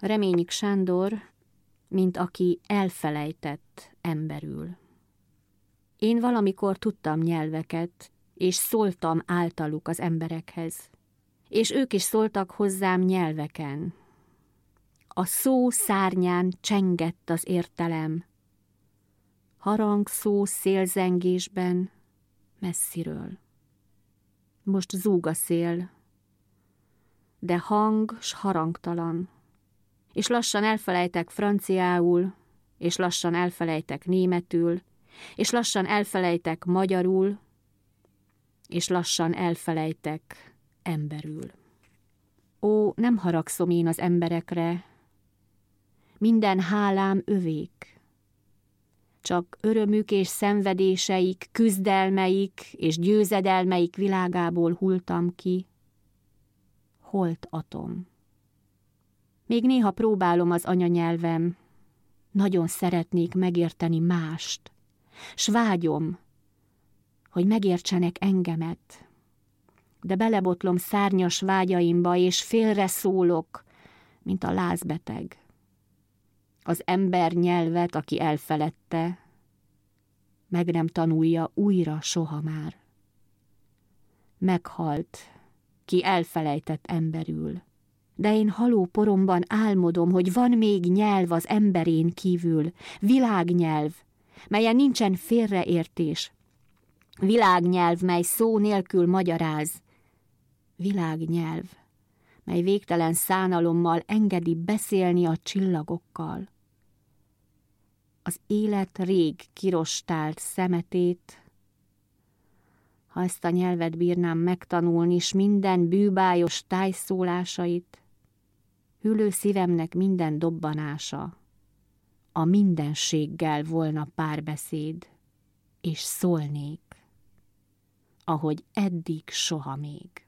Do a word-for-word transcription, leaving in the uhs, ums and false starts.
Reményik Sándor, mint aki elfelejtett emberül. Én valamikor tudtam nyelveket, és szóltam általuk az emberekhez, és ők is szóltak hozzám nyelveken. A szó szárnyán csengett az értelem, harangszó szélzengésben messziről. Most zúg a szél, de hang s harangtalan, és lassan elfelejtek franciául, és lassan elfelejtek németül, és lassan elfelejtek magyarul, és lassan elfelejtek emberül. Ó, nem haragszom én az emberekre, minden hálám övék. Csak örömük és szenvedéseik, küzdelmeik és győzedelmeik világából hultam ki, holt atom. Még néha próbálom az anyanyelvem, nagyon szeretnék megérteni mást, s vágyom, hogy megértsenek engemet, de belebotlom szárnyas vágyaimba, és félre szólok, mint a lázbeteg. Az ember nyelvet, aki elfeledte, meg nem tanulja újra soha már. Meghalt, ki elfelejtett emberül, de én haló poromban álmodom, hogy van még nyelv az emberén kívül, világnyelv, melyen nincsen félreértés, világnyelv, mely szó nélkül magyaráz, világnyelv, mely végtelen szánalommal engedi beszélni a csillagokkal. Az élet rég kirostált szemetét, ha ezt a nyelvet bírnám megtanulni, s minden bűbájos tájszólásait, hűlő szívemnek minden dobbanása, a mindenséggel volna párbeszéd, és szólnék, ahogy eddig soha még.